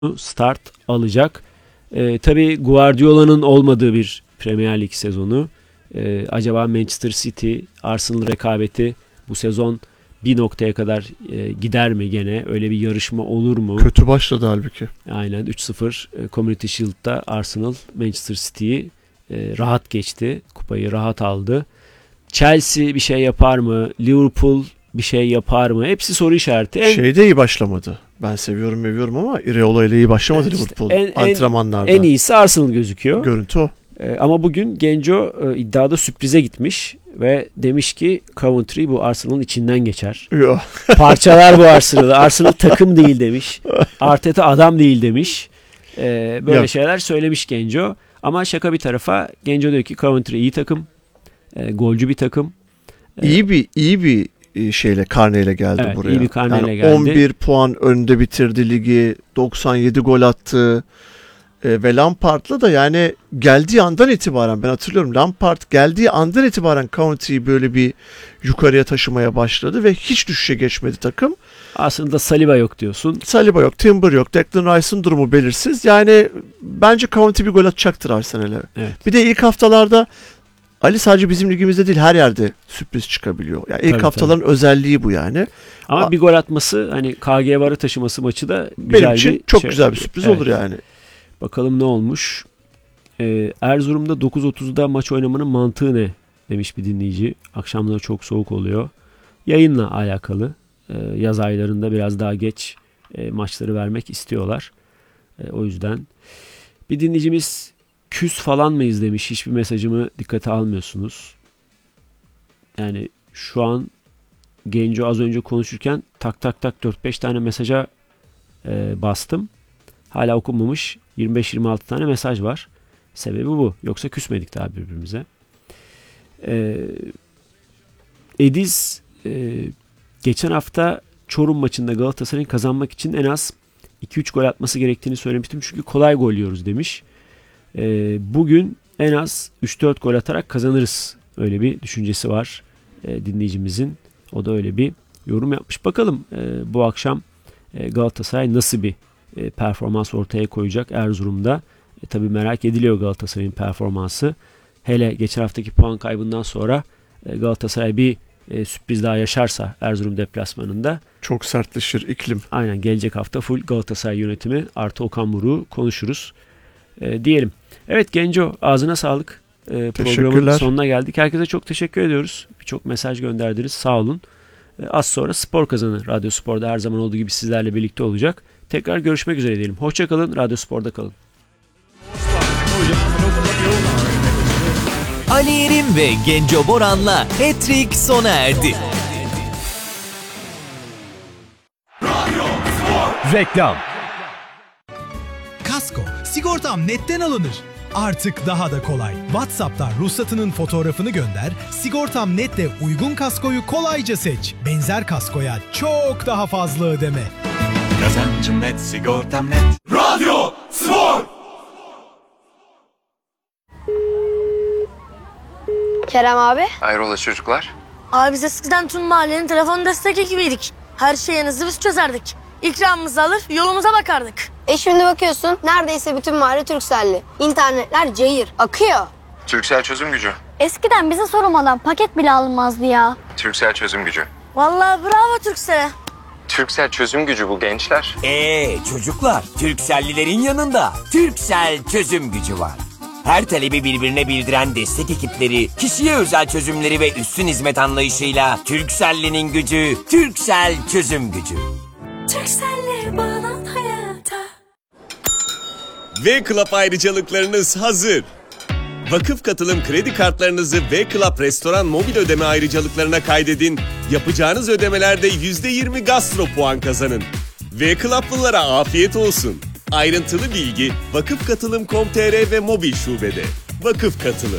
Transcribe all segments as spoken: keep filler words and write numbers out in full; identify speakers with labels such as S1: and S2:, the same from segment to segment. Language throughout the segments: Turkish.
S1: start alacak. Ee, tabii Guardiola'nın olmadığı bir Premier Lig sezonu. Ee, acaba Manchester City, Arsenal rekabeti bu sezon bir noktaya kadar e, gider mi gene? Öyle bir yarışma olur mu?
S2: Kötü başladı halbuki.
S1: Aynen üç sıfır e, Community Shield'da Arsenal Manchester City'yi e, rahat geçti. Kupayı rahat aldı. Chelsea bir şey yapar mı? Liverpool bir şey yapar mı? Hepsi soru işareti. En...
S2: Şeyde iyi başlamadı. Ben seviyorum meviyorum ama Ireola ile iyi başlamadı evet, Liverpool işte en, antrenmanlarda.
S1: En iyisi Arsenal gözüküyor.
S2: Görüntü o.
S1: Ee, ama bugün Genco e, iddiada sürprize gitmiş ve demiş ki Coventry bu Arsenal'ın içinden geçer.
S2: Yok.
S1: Parçalar bu Arsenal'ı. Arsenal takım değil demiş. Arteta adam değil demiş. Ee, böyle Yok. şeyler söylemiş Genco. Ama şaka bir tarafa Genco diyor ki Coventry iyi takım. E, golcü bir takım.
S2: E, iyi bir iyi bir şeyle karneyle geldi
S1: evet,
S2: buraya.
S1: İyi bir karneyle
S2: yani
S1: geldi.
S2: on bir puan önde bitirdi ligi. doksan yedi gol attı. E, ve Lampard'la da yani geldiği andan itibaren ben hatırlıyorum Lampard geldiği andan itibaren Coventry'yi böyle bir yukarıya taşımaya başladı ve hiç düşüşe geçmedi takım.
S1: Aslında Saliba yok diyorsun.
S2: Saliba yok, Timber yok, Declan Rice'ın durumu belirsiz. Yani bence Coventry bir gol atacaktır Arsenal'e.
S1: Evet.
S2: Bir de ilk haftalarda Ali sadece bizim ligimizde değil her yerde sürpriz çıkabiliyor. Yani ilk tabii, haftaların tabii. özelliği bu yani.
S1: Ama A- bir gol atması hani K G Var'ı taşıması maçı da güzel
S2: benim için
S1: bir
S2: çok
S1: şey
S2: güzel bir sürpriz evet. olur yani.
S1: Bakalım ne olmuş. Ee, Erzurum'da dokuz otuzda maç oynamanın mantığı ne demiş bir dinleyici. Akşamları çok soğuk oluyor. Yayınla alakalı. Ee, yaz aylarında biraz daha geç e, maçları vermek istiyorlar. E, o yüzden bir dinleyicimiz küs falan mıyız demiş. Hiçbir mesajımı dikkate almıyorsunuz. Yani şu an Genco az önce konuşurken tak tak tak dört beş tane mesaja e, bastım. Hala okunmamış yirmi beş yirmi altı tane mesaj var. Sebebi bu. Yoksa küsmedik daha birbirimize. E, Ediz e, geçen hafta Çorum maçında Galatasaray'ın kazanmak için en az iki üç gol atması gerektiğini söylemiştim. Çünkü kolay gol yiyoruz demiş. E, bugün en az üç dört gol atarak kazanırız. Öyle bir düşüncesi var e, dinleyicimizin. O da öyle bir yorum yapmış. Bakalım e, bu akşam e, Galatasaray nasıl bir e, performans ortaya koyacak Erzurum'da. E, tabii merak ediliyor Galatasaray'ın performansı. Hele geçen haftaki puan kaybından sonra e, Galatasaray bir e, sürpriz daha yaşarsa Erzurum deplasmanında.
S2: Çok sertleşir iklim.
S1: Aynen gelecek hafta full Galatasaray yönetimi artı Okan Buruk'u konuşuruz. E, diyelim. Evet Genco ağzına sağlık. E, programın sonuna geldik. Herkese çok teşekkür ediyoruz. Birçok mesaj gönderdiniz. Sağ olun. E, az sonra Spor Kazanı Radyo Spor'da her zaman olduğu gibi sizlerle birlikte olacak. Tekrar görüşmek üzere diyelim. Hoşça kalın. Radyo Spor'da kalın.
S3: Ali Yerim ve Genco Boran'la Hat-Trick sona erdi.
S4: Radyo Spor. Reklam.
S5: Kasko, sigortam netten alınır. Artık daha da kolay. WhatsApp'tan ruhsatının fotoğrafını gönder, Sigortam Net'le uygun kaskoyu kolayca seç. Benzer kaskoya çok daha fazla ödeme.
S4: Kazancım net, sigortam net. Radyo Spor.
S6: Kerem abi.
S7: Hayrola çocuklar?
S6: Abi biz eskiden tüm mahallenin telefon destek ekibiydik. Her şeyinizi biz çözerdik. İkramımızı alır yolumuza bakardık.
S8: E şimdi bakıyorsun neredeyse bütün mahalle Turkcell'li. İnternetler cayır, akıyor.
S7: Turkcell çözüm gücü.
S9: Eskiden bize sormadan paket bile alınmazdı ya.
S7: Turkcell çözüm gücü.
S6: Vallahi bravo Turkcell'e.
S7: Turkcell çözüm gücü bu gençler.
S3: Eee çocuklar, Turkcell'lilerin yanında Turkcell çözüm gücü var. Her talebi birbirine bildiren destek ekipleri, kişiye özel çözümleri ve üstün hizmet anlayışıyla Turkcell'linin gücü, Turkcell çözüm gücü.
S10: Turkcell'le bağlan hayata.
S11: V-Club ayrıcalıklarınız hazır. Vakıf katılım kredi kartlarınızı V-Club restoran mobil ödeme ayrıcalıklarına kaydedin. Yapacağınız ödemelerde yüzde yirmi gastro puan kazanın. V-Club'lılara afiyet olsun. Ayrıntılı bilgi vakıf katılım nokta com nokta tr ve mobil şubede. Vakıf Katılım.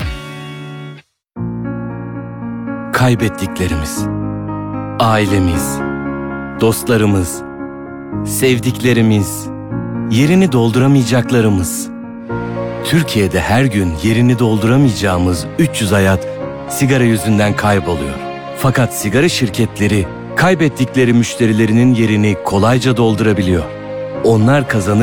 S12: Kaybettiklerimiz, ailemiz, dostlarımız, sevdiklerimiz, yerini dolduramayacaklarımız. Türkiye'de her gün yerini dolduramayacağımız üç yüz hayat sigara yüzünden kayboluyor. Fakat sigara şirketleri kaybettikleri müşterilerinin yerini kolayca doldurabiliyor. onlar kazanır.